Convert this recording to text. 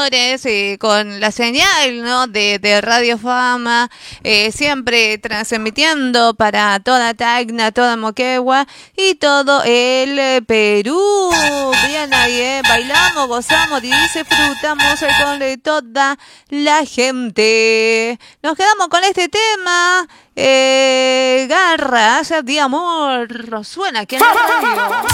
señores, con la señal, ¿no? de Radio Fama, siempre transmitiendo para toda Tacna, toda Moquegua y todo el Perú. Bien ahí, bailamos, gozamos y disfrutamos con toda la gente. Nos quedamos con este tema. Garras de amor. Suena aquí en la radio.